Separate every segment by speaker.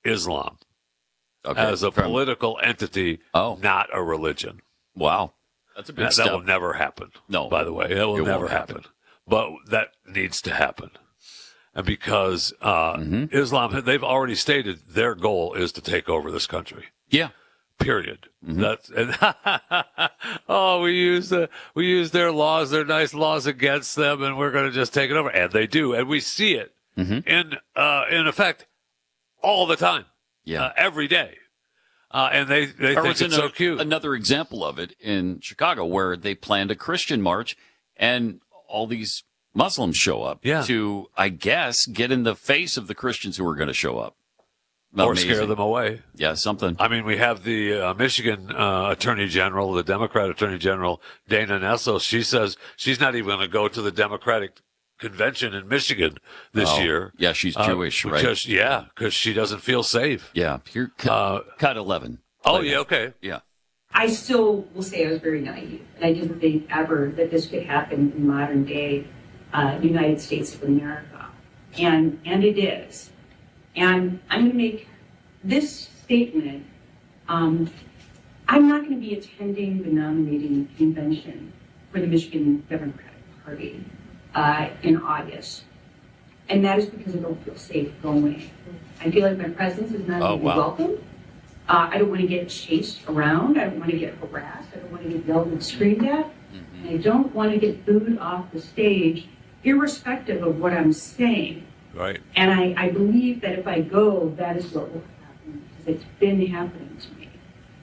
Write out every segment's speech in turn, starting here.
Speaker 1: Islam
Speaker 2: Okay.
Speaker 1: as a political entity,
Speaker 2: Oh.
Speaker 1: not a religion.
Speaker 2: Wow. That's a big step.
Speaker 1: That will never happen.
Speaker 2: No.
Speaker 1: By the way, that will never happen. But that needs to happen. And because Islam, they've already stated their goal is to take over this country.
Speaker 2: Yeah.
Speaker 1: Period. That's we use their laws, their nice laws against them, and we're going to just take it over. And they do, and we see it in effect all the time.
Speaker 2: Yeah.
Speaker 1: Every day. And they think it's so cute.
Speaker 2: Another example of it in Chicago where they planned a Christian march and all these Muslims show up to, I guess, get in the face of the Christians who are going to show up.
Speaker 1: Or scare them away.
Speaker 2: Yeah, something.
Speaker 1: I mean, we have the Michigan Attorney General, the Democrat Attorney General, Dana Nessel. She says she's not even going to go to the Democratic convention in Michigan this year.
Speaker 2: Yeah, she's Jewish, right?
Speaker 1: Because she doesn't feel safe.
Speaker 2: Yeah, here, cut 11.
Speaker 1: Oh, yeah, okay.
Speaker 2: Yeah.
Speaker 3: I still will say I was very naive. And I didn't think ever that this could happen in modern day United States of America. And it is. And I'm going to make this statement. I'm not going to be attending the nominating convention for the Michigan Democratic Party in August. And that is because I don't feel safe going. I feel like my presence is not going to be welcome. I don't want to get chased around. I don't want to get harassed. I don't want to get yelled and screamed at. And I don't want to get booed off the stage, irrespective of what I'm saying.
Speaker 1: Right.
Speaker 3: And I believe that if I go, that is what will happen, because it's been happening to me.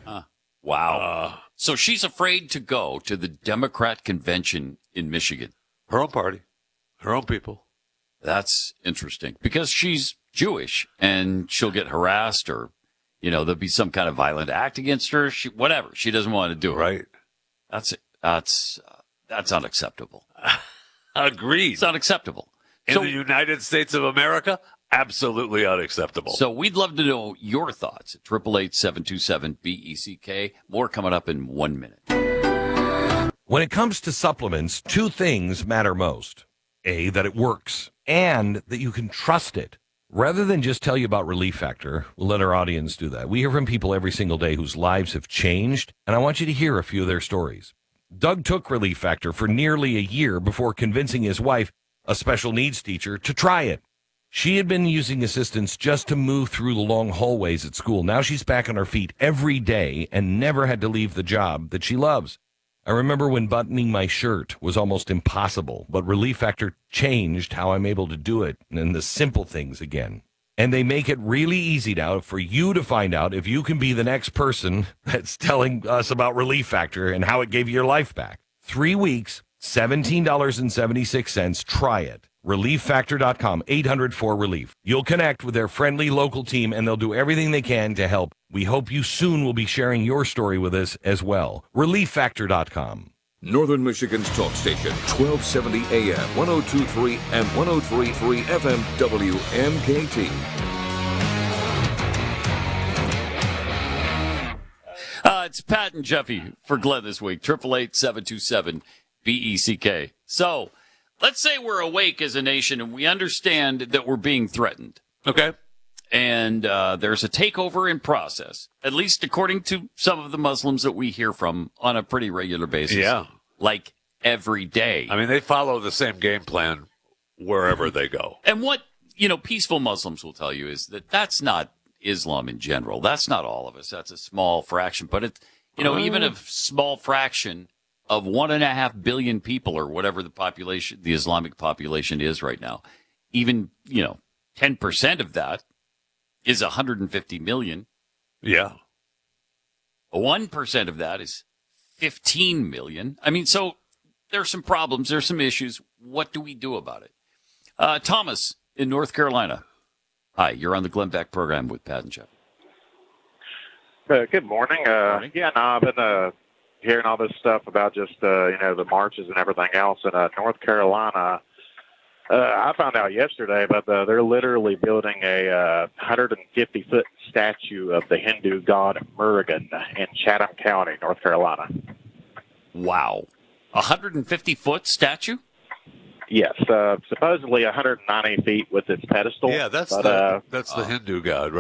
Speaker 2: Wow. So she's afraid to go to the Democrat convention in Michigan.
Speaker 1: Her own party. Her own people.
Speaker 2: That's interesting. Because she's Jewish, and she'll get harassed or, there'll be some kind of violent act against her. Whatever. She doesn't want to do it.
Speaker 1: Right.
Speaker 2: That's unacceptable.
Speaker 1: Agreed.
Speaker 2: It's unacceptable.
Speaker 1: In the United States of America, absolutely unacceptable.
Speaker 2: So we'd love to know your thoughts at 888-727-BECK. More coming up in 1 minute.
Speaker 4: When it comes to supplements, two things matter most. A, that it works, and that you can trust it. Rather than just tell you about Relief Factor, we'll let our audience do that. We hear from people every single day whose lives have changed, and I want you to hear a few of their stories. Doug took Relief Factor for nearly a year before convincing his wife, a special needs teacher, to try it. She had been using assistance just to move through the long hallways at school. Now she's back on her feet every day and never had to leave the job that she loves. I remember when buttoning my shirt was almost impossible, but Relief Factor changed how I'm able to do it and the simple things again. And they make it really easy now for you to find out if you can be the next person that's telling us about Relief Factor and how it gave you your life back. 3 weeks, $17.76. Try it. ReliefFactor.com, 800-4RELIEF. You'll connect with their friendly local team, and they'll do everything they can to help. We hope you soon will be sharing your story with us as well. ReliefFactor.com.
Speaker 5: Northern Michigan's talk station, 1270 AM, 102.3 and 103.3 FM WMKT.
Speaker 2: It's Pat and Jeffy for Glenn this week, 888-727-BECK. So, let's say we're awake as a nation and we understand that we're being threatened.
Speaker 1: Okay.
Speaker 2: And there's a takeover in process, at least according to some of the Muslims that we hear from on a pretty regular basis.
Speaker 1: Yeah.
Speaker 2: Like every day.
Speaker 1: I mean, they follow the same game plan wherever they go.
Speaker 2: And what, peaceful Muslims will tell you is that that's not Islam in general. That's not all of us. That's a small fraction. But it's, even a small fraction of 1.5 billion people or whatever the population, the Islamic population is right now, even, 10% of that is 150 million.
Speaker 1: Yeah.
Speaker 2: 1% of that is 15 million. I mean, so there's some problems. There's some issues. What do we do about it? Thomas in North Carolina. Hi, you're on the Glenn Beck program with Pat and Jeff.
Speaker 6: Good morning. I've been hearing all this stuff about just, the marches and everything else in North Carolina. I found out yesterday, but they're literally building a 150-foot statue of the Hindu god Murugan in Chatham County, North Carolina.
Speaker 2: Wow. 150-foot statue?
Speaker 6: Yes, supposedly 190 feet with its pedestal.
Speaker 1: Yeah, that's the Hindu god, right?